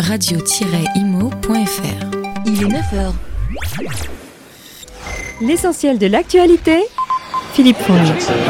radio-imo.fr. Il est 9h. L'essentiel de l'actualité, Philippe Fonge.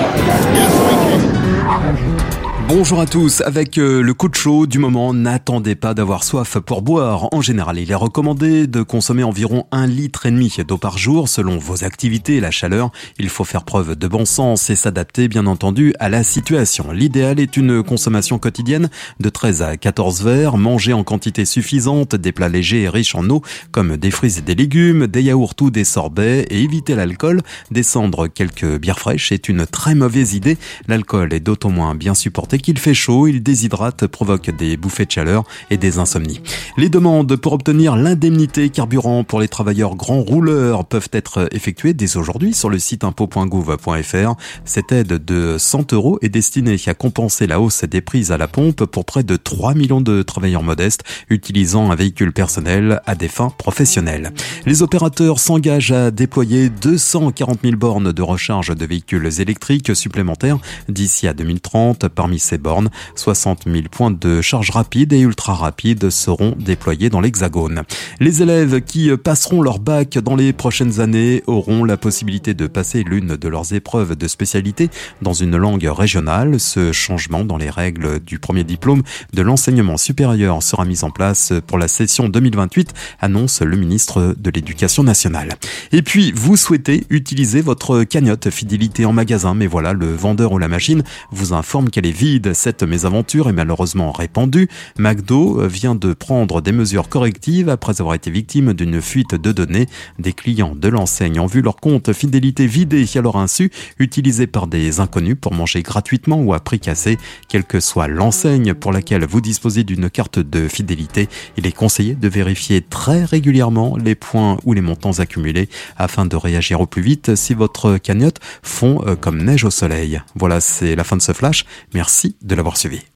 Bonjour à tous, avec le coup de chaud du moment, n'attendez pas d'avoir soif pour boire. En général, il est recommandé de consommer environ 1,5 litre d'eau par jour. Selon vos activités et la chaleur, il faut faire preuve de bon sens et s'adapter bien entendu à la situation. L'idéal est une consommation quotidienne de 13 à 14 verres, manger en quantité suffisante, des plats légers et riches en eau comme des fruits et des légumes, des yaourts ou des sorbets et éviter l'alcool. Descendre quelques bières fraîches est une très mauvaise idée. L'alcool est d'autant moins bien supporté qu'il fait chaud, il déshydrate, provoque des bouffées de chaleur et des insomnies. Les demandes pour obtenir l'indemnité carburant pour les travailleurs grands rouleurs peuvent être effectuées dès aujourd'hui sur le site impôt.gouv.fr. Cette aide de 100 € est destinée à compenser la hausse des prix à la pompe pour près de 3 millions de travailleurs modestes utilisant un véhicule personnel à des fins professionnelles. Les opérateurs s'engagent à déployer 240 000 bornes de recharge de véhicules électriques supplémentaires d'ici à 2030. Parmi ces bornes, 60 000 points de charge rapide et ultra rapide seront déployés dans l'Hexagone. Les élèves qui passeront leur bac dans les prochaines années auront la possibilité de passer l'une de leurs épreuves de spécialité dans une langue régionale. Ce changement dans les règles du premier diplôme de l'enseignement supérieur sera mis en place pour la session 2028, annonce le ministre de l'Éducation nationale. Et puis, vous souhaitez utiliser votre cagnotte fidélité en magasin, mais voilà, le vendeur ou la machine vous informe qu'elle est vide. Cette mésaventure est malheureusement répandue. McDo vient de prendre des mesures correctives après avoir été victime d'une fuite de données. Des clients de l'enseigne ont vu leur compte fidélité vidé à leur insu, utilisé par des inconnus pour manger gratuitement ou à prix cassé. Quelle que soit l'enseigne pour laquelle vous disposez d'une carte de fidélité, il est conseillé de vérifier très régulièrement les points ou les montants accumulés afin de réagir au plus vite si votre cagnotte fond comme neige au soleil. Voilà, c'est la fin de ce flash. Merci de l'avoir suivi.